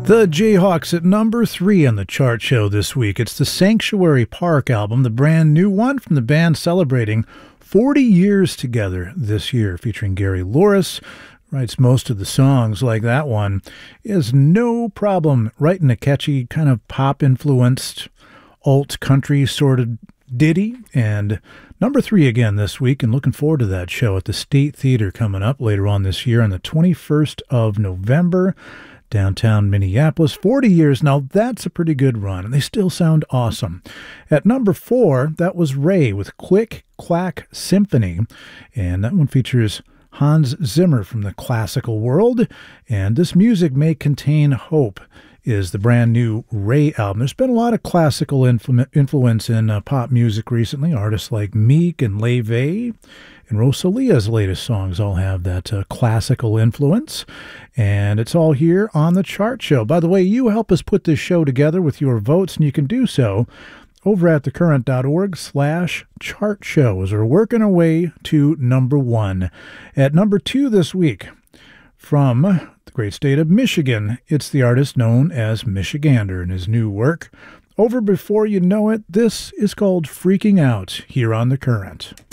The Jayhawks at number 3 on the chart show this week. It's the Sanctuary Park album, the brand new one from the band celebrating 40 years together this year, featuring Gary Louris. Writes most of the songs, like that one. He has no problem writing a catchy, kind of pop-influenced, alt-country sort of ditty. And number 3 again this week, and looking forward to that show at the State Theater coming up later on this year on the 21st of November. Downtown Minneapolis, 40 years now. That's a pretty good run, and they still sound awesome. At number 4, that was Ray with Quick Quack Symphony, and that one features Hans Zimmer from the classical world, and This Music May Contain Hope is the brand new Ray album. There's been a lot of classical influence in pop music recently. Artists like Meek and Leve and Rosalia's latest songs all have that classical influence, and it's all here on the chart show. By the way, you help us put this show together with your votes, and you can do so over at thecurrent.org/chart show as we're working our way to number 1. At number 2 this week, from the great state of Michigan, it's the artist known as Michigander and his new work. Over Before You Know It, this is called Freaking Out here on The Current.